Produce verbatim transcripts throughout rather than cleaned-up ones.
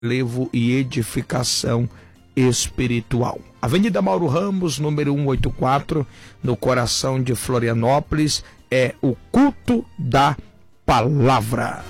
relevo e edificação espiritual. Avenida Mauro Ramos, número cento e oitenta e quatro, no coração de Florianópolis, é o culto da palavra.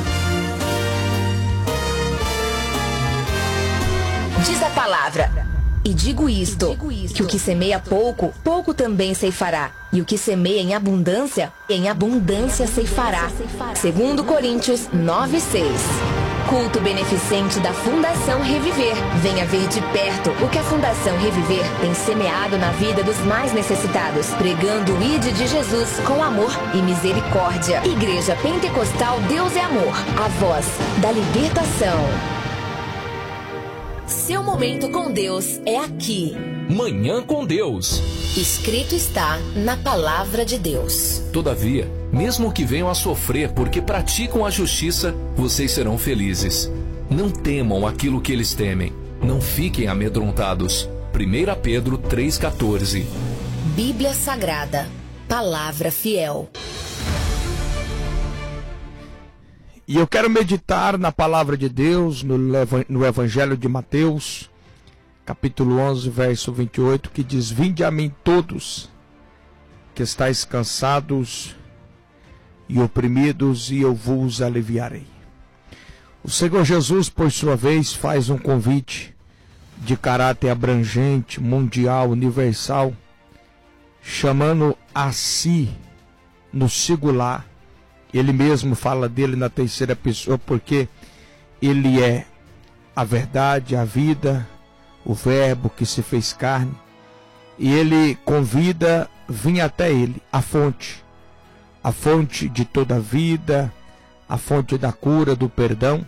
Diz a palavra: e digo isto, que o que semeia pouco, pouco também ceifará, e o que semeia em abundância, em abundância ceifará. Segundo Coríntios nove, seis. Culto beneficente da Fundação Reviver. Venha ver de perto o que a Fundação Reviver tem semeado na vida dos mais necessitados, pregando o I D de Jesus com amor e misericórdia. Igreja Pentecostal Deus é Amor, a voz da libertação. Seu momento com Deus é aqui. Manhã com Deus. Escrito está na palavra de Deus. Todavia, mesmo que venham a sofrer porque praticam a justiça, vocês serão felizes. Não temam aquilo que eles temem. Não fiquem amedrontados. primeira Pedro três, quatorze. Bíblia Sagrada, palavra fiel. E eu quero meditar na palavra de Deus, no, no Evangelho de Mateus, capítulo onze, verso vinte e oito, que diz: Vinde a mim todos que estáis cansados e oprimidos, e eu vos aliviarei. O Senhor Jesus, por sua vez, faz um convite de caráter abrangente, mundial, universal, chamando a si no singular. Ele mesmo fala dele na terceira pessoa, porque ele é a verdade, a vida, o verbo que se fez carne. E ele convida, vim até ele, a fonte, a fonte de toda a vida, a fonte da cura, do perdão.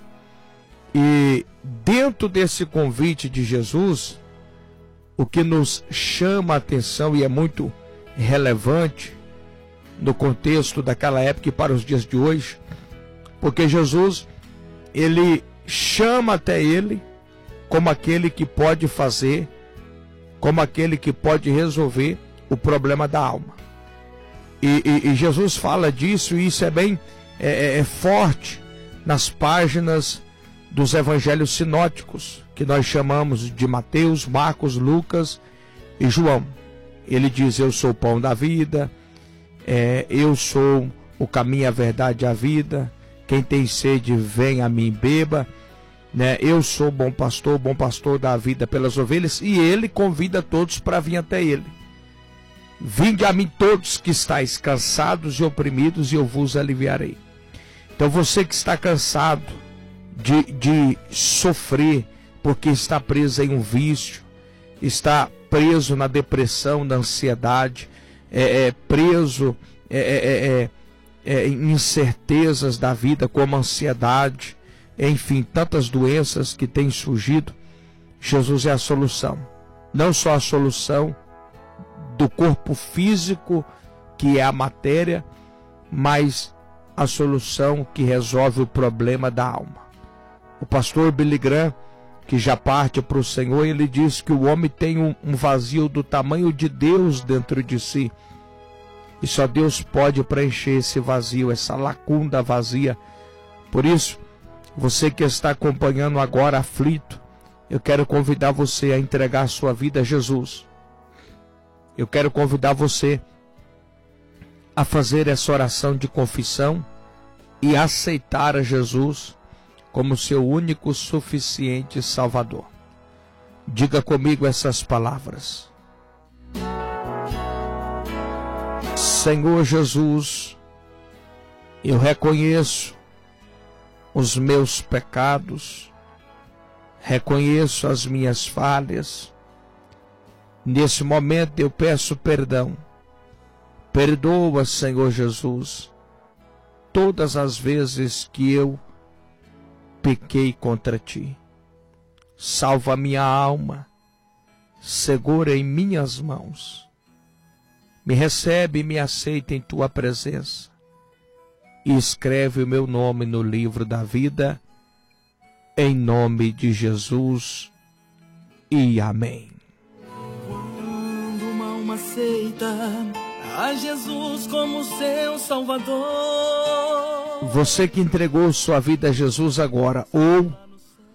E dentro desse convite de Jesus, o que nos chama a atenção e é muito relevante no contexto daquela época e para os dias de hoje, porque Jesus, ele chama até ele como aquele que pode fazer, como aquele que pode resolver o problema da alma. E, e, e Jesus fala disso, e isso é bem é, é forte nas páginas dos evangelhos sinóticos, que nós chamamos de Mateus, Marcos, Lucas e João. Ele diz: eu sou o pão da vida, É, eu sou o caminho, a verdade e a vida. Quem tem sede, vem a mim, beba. Né? Eu sou bom pastor, bom pastor dá a vida pelas ovelhas. E ele convida todos para vir até ele. Vinde a mim todos que estáis cansados e oprimidos, e eu vos aliviarei. Então você que está cansado de, de sofrer, porque está preso em um vício, está preso na depressão, na ansiedade, É, é, preso é, é, é, é, em incertezas da vida, como ansiedade, enfim, tantas doenças que têm surgido, Jesus é a solução. Não só a solução do corpo físico, que é a matéria, mas a solução que resolve o problema da alma. O pastor Billy Graham, que já parte para o Senhor, ele diz que o homem tem um, um vazio do tamanho de Deus dentro de si. E só Deus pode preencher esse vazio, essa lacuna vazia. Por isso, você que está acompanhando agora aflito, eu quero convidar você a entregar a sua vida a Jesus. Eu quero convidar você a fazer essa oração de confissão e aceitar a Jesus como seu único, suficiente Salvador. Diga comigo essas palavras: Senhor Jesus, eu reconheço os meus pecados, reconheço as minhas falhas. Nesse momento eu peço perdão. Perdoa, Senhor Jesus, todas as vezes que eu pequei contra ti. Salva minha alma, segura em minhas mãos. Me recebe e me aceita em tua presença. E escreve o meu nome no livro da vida, em nome de Jesus. E amém. Quando uma alma aceita a Jesus como seu Salvador, você que entregou sua vida a Jesus agora, ou